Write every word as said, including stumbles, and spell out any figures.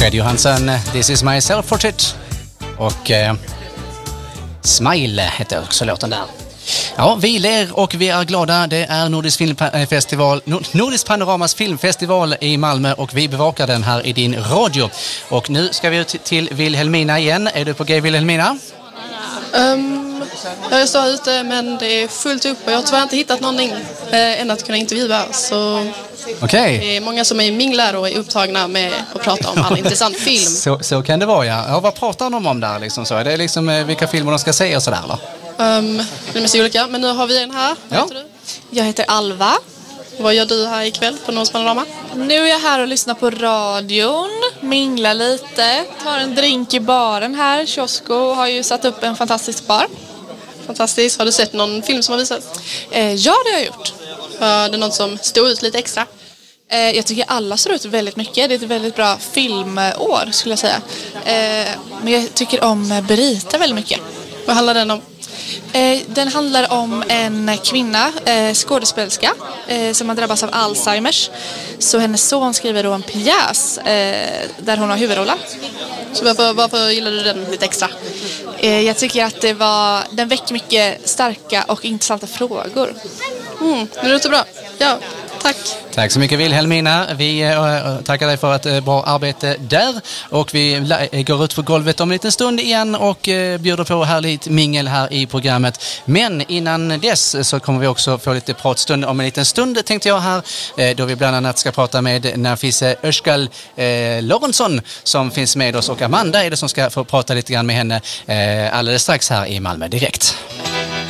Fred Johansson, This is my self-portrait. Och eh, Smile heter också låten där. Ja, vi ler och vi är glada. Det är Nordisk filmfestival, Nordisk Panoramas filmfestival i Malmö och vi bevakar den här i din radio. Och nu ska vi ut till Wilhelmina igen. Är du på G, Wilhelmina? Um, jag står ute men det är fullt upp och jag har tyvärr inte hittat någonting eh, än att kunna intervjua. Så okay. Det är många som är minglar och är upptagna med att prata om all intressant film. Så, så kan det vara, ja. Ja, vad pratar de om där liksom så? Är det liksom eh, vilka filmer de ska se och sådär då? Um, det är mest olika, men nu har vi en här. Vad ja. heter du? Jag heter Alva. Vad gör du här ikväll på Nordisk Panorama? Nu är jag här och lyssnar på radion, minglar lite, tar en drink i baren här. Kiosko har ju satt upp en fantastisk bar. Fantastiskt. Har du sett någon film som har visats? Eh, ja, det har jag gjort. Var det någon som stod ut lite extra? Eh, jag tycker alla står ut väldigt mycket. Det är ett väldigt bra filmår skulle jag säga. Eh, men jag tycker om Berita väldigt mycket. Vad handlar den om? Eh, den handlar om en kvinna, eh, skådespelerska, eh, som har drabbats av Alzheimers. Så hennes son skriver då en pjäs eh, där hon har huvudrollen. Så varför, varför gillar du den lite extra? Eh, jag tycker att det var, den väcker mycket starka och intressanta frågor. Mm, det låter bra. Ja, tack. Tack så mycket Wilhelmina. Vi äh, tackar dig för ett äh, bra arbete där. Och vi äh, går ut på golvet om en liten stund igen och äh, bjuder på härligt mingel här i programmet. Men innan dess så kommer vi också få lite pratstund om en liten stund tänkte jag här. Äh, då vi bland annat ska prata med Nafise Özkal äh, Lorentzon som finns med oss. Och Amanda är det som ska få prata lite grann med henne äh, alldeles strax här i Malmö direkt.